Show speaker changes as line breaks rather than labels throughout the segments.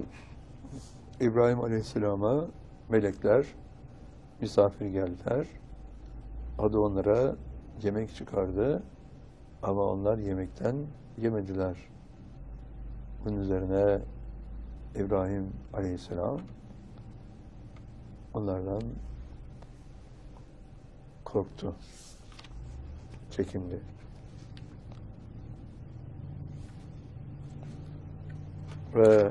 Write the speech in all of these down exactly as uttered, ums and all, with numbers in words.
İbrahim Aleyhisselam'a melekler misafir geldiler. Adı onlara yemek çıkardı ama onlar yemekten yemediler. Bunun üzerine İbrahim Aleyhisselam onlardan korktu, çekindi. Ve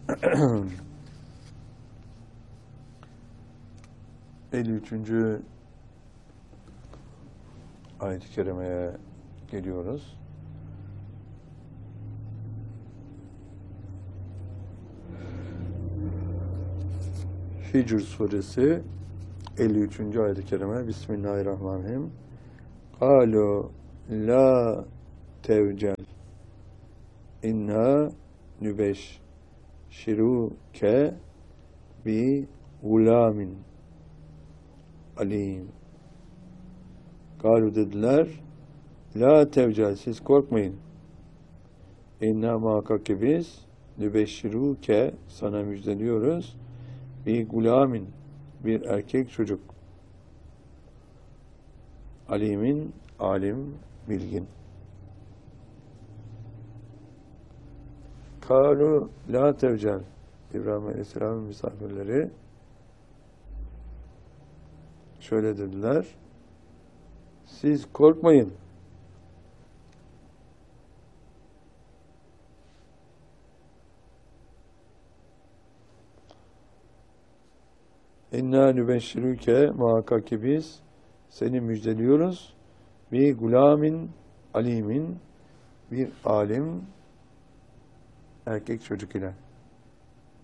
elli üçüncü ayet-i kerimeye geliyoruz. Hicr suresi elli üçüncü ayet-i kerime. Bismillahirrahmanirrahim. Kalu la tevcel inna nübeşşiruke bi gulamin alim. Kalu dediler, la tevcel, siz korkmayın. İnna muhakkak ki biz nübeşşiruke, sana müjdeliyoruz, bi gulamin, bir erkek çocuk, alimin, alim, bilgin. Kalu la tevcel, İbrahim Aleyhisselam'ın misafirleri şöyle dediler, siz korkmayın. İnna nübeşşirüke, muhakkak ki biz seni müjdeliyoruz. Bir gulamin alimin, bir alim erkek çocuk ile.